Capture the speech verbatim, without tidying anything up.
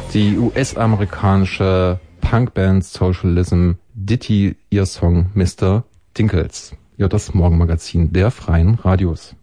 Die U S-amerikanische Punkband Socialism Ditty, ihr Song Mister Dinkles. Ja, das Morgenmagazin der Freien Radios.